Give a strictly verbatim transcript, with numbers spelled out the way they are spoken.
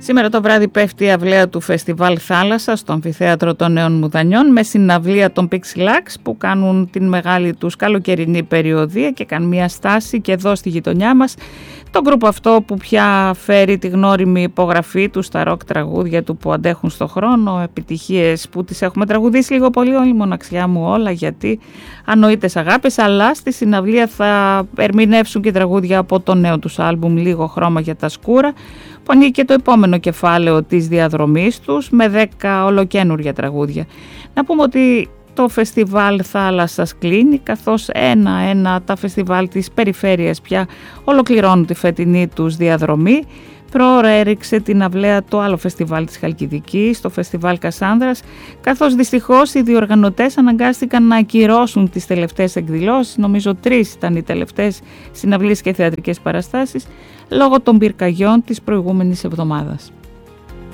Σήμερα το βράδυ πέφτει η αυλαία του Φεστιβάλ Θάλασσα στο Αμφιθέατρο των Νέων Μουδανιών με συναυλία των Pixilax που κάνουν την μεγάλη τους καλοκαιρινή περιοδία και κάνουν μια στάση και εδώ στη γειτονιά μας. Το γκρουπ αυτό που πια φέρει τη γνώριμη υπογραφή του στα ροκ τραγούδια του που αντέχουν στο χρόνο, επιτυχίες που τις έχουμε τραγουδήσει λίγο πολύ όλη μοναξιά μου όλα γιατί ανοήτες αγάπες, αλλά στη συναυλία θα ερμηνεύσουν και τραγούδια από το νέο τους άλμπουμ Λίγο χρώμα για τα σκούρα που ανοίγει και το επόμενο κεφάλαιο της διαδρομής τους με δέκα ολοκαίνουργια τραγούδια. Να πούμε ότι το φεστιβάλ Θάλασσας κλείνει καθώς ένα-ένα τα φεστιβάλ της περιφέρειας πια ολοκληρώνουν τη φετινή τους διαδρομή. Προώρα έριξε την αυλαία το άλλο φεστιβάλ της Χαλκιδικής, το φεστιβάλ Κασάνδρας, καθώς δυστυχώς οι διοργανωτές αναγκάστηκαν να ακυρώσουν τις τελευταίες εκδηλώσεις, νομίζω τρεις ήταν οι τελευταίες συναυλίες και θεατρικές παραστάσεις, λόγω των πυρκαγιών της προηγούμενης εβδομάδας.